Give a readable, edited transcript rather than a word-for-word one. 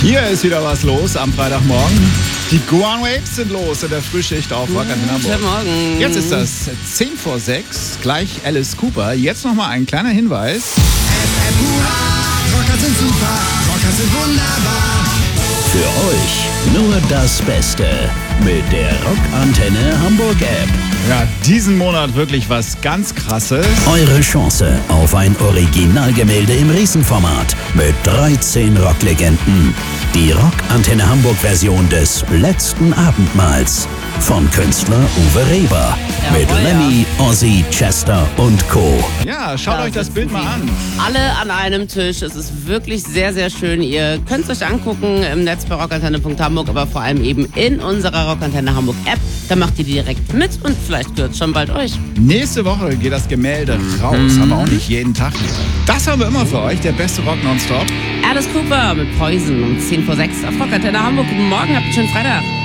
Hier ist wieder was los am Freitagmorgen. Die Guan Waves sind los in der Frühschicht auf Rock Antenne Hamburg. Guten Morgen. Jetzt ist das 10 vor 6, gleich Alice Cooper. Jetzt nochmal ein kleiner Hinweis. Rocker sind super, Rocker sind wunderbar. Für euch nur das Beste mit der Rock Antenne Hamburg App. Ja, diesen Monat wirklich was ganz Krasses. Eure Chance auf ein Originalgemälde im Riesenformat mit 13 Rocklegenden. Die Rock Antenne Hamburg Version des letzten Abendmahls von Künstler Uwe Reber mit Lemmy, Ozzy, Chester und Co. Ja, schaut euch das Bild mal an. Alle an einem Tisch. Es ist wirklich sehr, sehr schön. Ihr könnt es euch angucken im Netz bei rockantenne.hamburg, aber vor allem eben in unserer Rock Antenne Hamburg App. Da macht ihr direkt mit und vielleicht gehört es schon bald euch. Nächste Woche geht das Gemälde raus. Haben wir auch nicht jeden Tag. Das haben wir immer für euch. Der beste Rock nonstop. Alice Cooper mit Poison um 10 vor 6 auf Rock Antenne Hamburg. Guten Morgen, habt einen schönen Freitag.